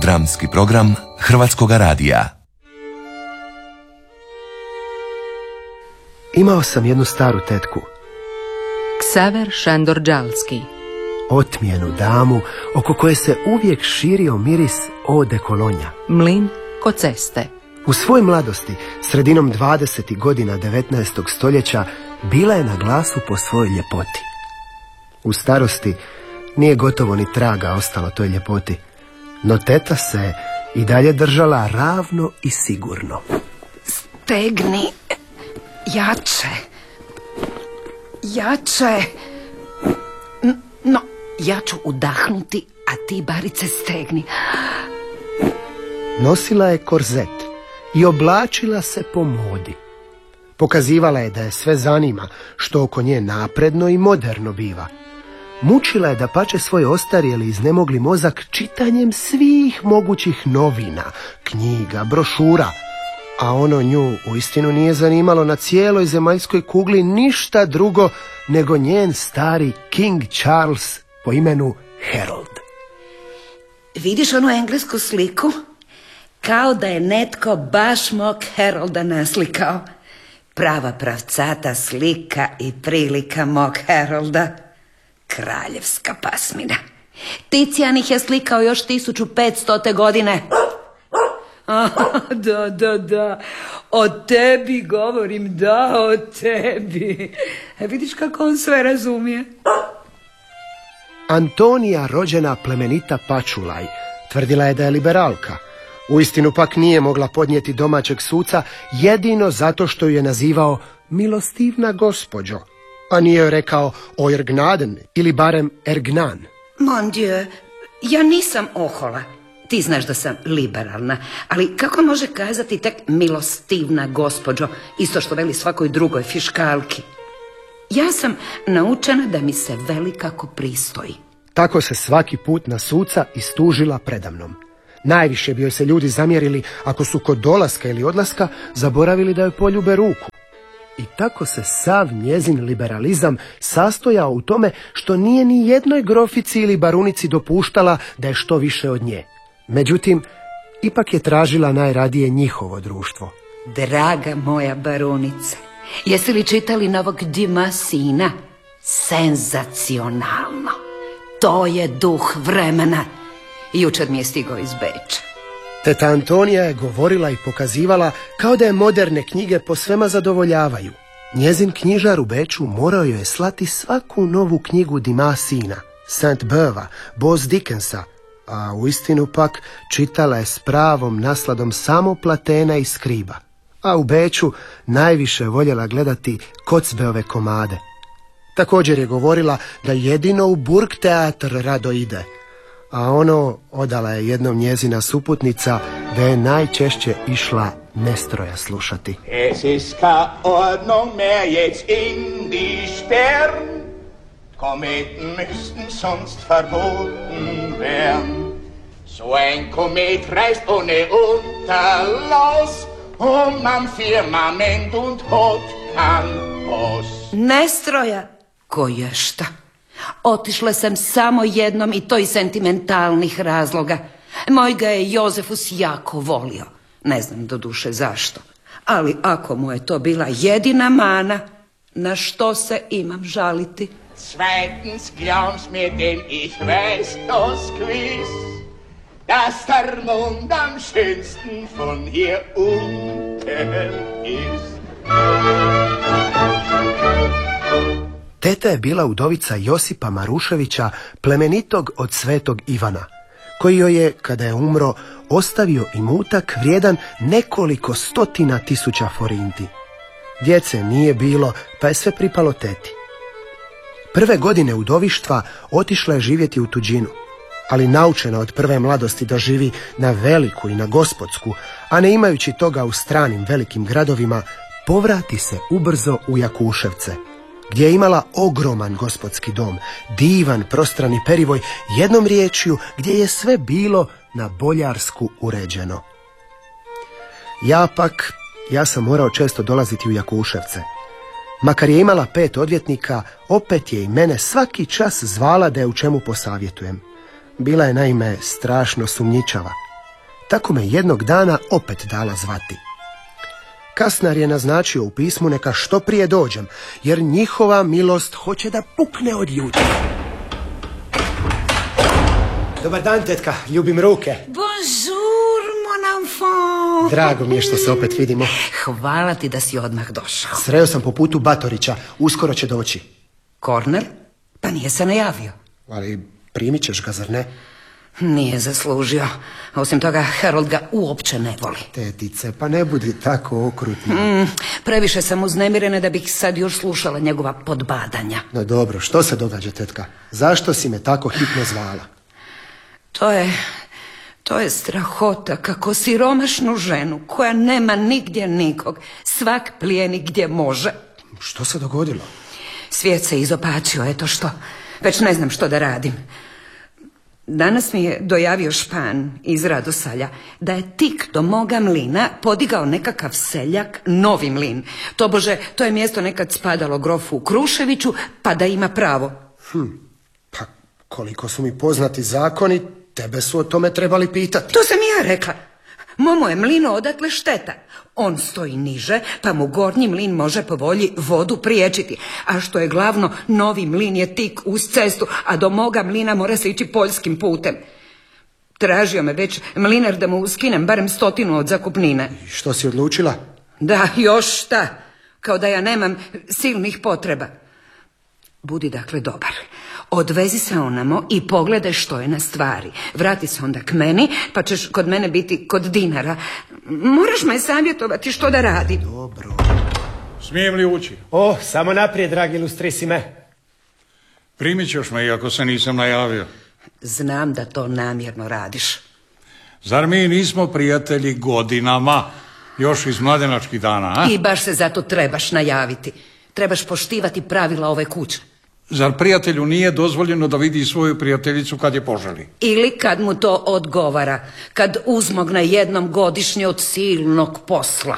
Dramski program Hrvatskoga radija. Imao sam jednu staru tetku, Ksaver Šandor-Đalski, otmjenu damu oko koje se uvijek širio miris eau de Cologne. mlin kod ceste. U svoj mladosti, sredinom 20. godina 19. stoljeća, bila je na glasu po svojoj ljepoti. U starosti nije gotovo ni traga ostalo toj ljepoti, no teta se i dalje držala ravno i sigurno. Stegni jače. Jače. No, ja ću udahnuti, a ti barice stegni. Nosila je korzet i oblačila se po modi. Pokazivala je da je sve zanima, što oko nje napredno i moderno biva. Mučila je dapače svoj ostarjeli iznemogli mozak čitanjem svih mogućih novina, knjiga, brošura, a ono nju uistinu nije zanimalo na cijeloj zemaljskoj kugli ništa drugo nego njen stari King Charles po imenu Harold. Vidiš onu englesku sliku? Kao da je netko baš mog Harolda naslikao. Prava pravcata slika i prilika mog Harolda. Kraljevska pasmina. Ticijan ih je slikao još 1500. godine. Da. O tebi govorim, da, o tebi. Vidiš kako on sve razumije. Antonija, rođena plemenita Pačulaj, tvrdila je da je liberalka. Uistinu pak nije mogla podnijeti domaćeg suca jedino zato što ju je nazivao milostivna gospođo, a nije joj rekao Euergnaden ili barem Ergnan. Mon Dieu, ja nisam ohola. Ti znaš da sam liberalna, ali kako može kazati tek milostivna gospođo, isto što veli svakoj drugoj fiškalki? Ja sam naučena da mi se veli kako pristoji. Tako se svaki put na suca istužila predamnom. Najviše bi joj se ljudi zamjerili ako su kod dolaska ili odlaska zaboravili da joj poljube ruku. I tako se sav njezin liberalizam sastojao u tome što nije ni jednoj grofici ili barunici dopuštala da je što više od nje. Međutim, ipak je tražila najradije njihovo društvo. Draga moja barunice, jesi li čitali novog Dumasina? Senzacionalno. To je duh vremena. Jučer mi je stigao iz Beča. Teta Antonija je govorila i pokazivala kao da je moderne knjige posvema zadovoljavaju. Njezin knjižar u Beču morao joj je slati svaku novu knjigu Dumasina, Saint-Beuva, Boz Dickensa, a uistinu pak čitala je s pravom nasladom samo Platena i Skriba. A u Beču najviše voljela gledati Kocbeove komade. Također je govorila da jedino u Burgteatr rado ide, a ono odala je jednom njezina suputnica da je najčešće išla Nestroja slušati. Es ist keine Ordnung mehr jetzt in die Stern. Kometen müssten sonst verboten werden. So ein Komet reist ohne Unterlass am Firmament und hat kein Haus. Nestroja? Koje šta? Otišla sam samo jednom i to iz sentimentalnih razloga. Moj ga je Jozefus jako volio. Ne znam doduše zašto. Ali ako mu je to bila jedina mana, na što se imam žaliti? Zweitens glaub's mir, denn ich weiß das gewiss, dass der Mond am schönsten von hier unten ist. Teta je bila udovica Josipa Maruševića, plemenitog od Svetog Ivana, koji joj je, kada je umro, ostavio imutak vrijedan nekoliko stotina tisuća forinti. Djece nije bilo, pa je sve pripalo teti. Prve godine udovištva otišla je živjeti u tuđinu, ali naučena od prve mladosti da živi na veliku i na gospodsku, a ne imajući toga u stranim velikim gradovima, povrati se ubrzo u Jakuševce, gdje je imala ogroman gospodski dom, divan prostrani perivoj, jednom riječju gdje je sve bilo na boljarsku uređeno. Ja sam morao često dolaziti u Jakuševce. Makar je imala 5 odvjetnika, opet je i mene svaki čas zvala da je u čemu posavjetujem. Bila je naime strašno sumnjičava. tako me jednog dana opet dala zvati. Kasnar je naznačio u pismu neka što prije dođem, jer njihova milost hoće da pukne od ljuta. Dobar dan, tetka, ljubim ruke. Bonjour, mon enfant. Drago mi je što se opet vidimo. Hvala ti da si odmah došao. Sreo sam po putu Batorića, uskoro će doći. Kornel? Pa nije se najavio. Ali primit ćeš ga, zar ne? Nije zaslužio. Osim toga, Harold ga uopće ne voli. Tetice, pa ne budi tako okrutna. Previše sam uznemirena da bih sad još slušala njegova podbadanja. No dobro, što se događa, tetka? Zašto si me tako hitno zvala? To je strahota kako siromašnu ženu koja nema nigdje nikog svak plijeni gdje može. Što se dogodilo? Svijet se izopačio, eto što. Već ne znam što da radim. Danas mi je dojavio Špan iz Radosalja da je tik do moga mlina podigao nekakav seljak novi mlin. Tobože, to je mjesto nekad spadalo grofu Kruševiću, pa da ima pravo. Pa koliko su mi poznati zakoni, tebe su o tome trebali pitati. To sam i ja rekla. Momo je mlino odatle šteta. On stoji niže, pa mu gornji mlin može po volji vodu priječiti. A što je glavno, novi mlin je tik uz cestu, a do moga mlina mora se ići poljskim putem. Tražio me već mlinar da mu uskinem barem 100 od zakupnine. I što si odlučila? Da, još šta. Kao da ja nemam silnih potreba. Budi dakle dobar. Odvezi se onamo i pogledaj što je na stvari. Vrati se onda k meni, pa ćeš kod mene biti kod dinara. Moraš me savjetovati što da radim. Dobro. Smijem li ući? O, samo naprijed, dragi ilustrisime. Primit ćeš me iako se nisam najavio. Znam da to namjerno radiš. Zar mi nismo prijatelji godinama? Još iz mladenačkih dana, a? I baš se zato trebaš najaviti. Trebaš poštivati pravila ove kuće. Zar prijatelju nije dozvoljeno da vidi svoju prijateljicu kad je poželi? Ili kad mu to odgovara. Kad uzmogne jednom godišnje od silnog posla.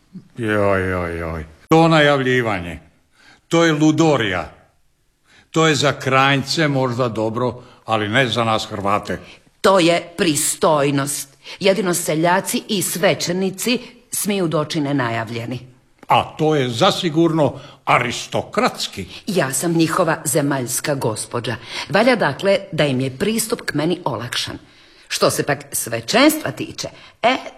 Joj. To najavljivanje. To je ludorija. To je za Kranjce možda dobro, ali ne za nas Hrvate. To je pristojnost. Jedino seljaci i svećenici smiju doći nenajavljeni. A to je zasigurno aristokratski. Ja sam njihova zemaljska gospođa. Valja dakle da im je pristup k meni olakšan. Što se pak svećenstva tiče,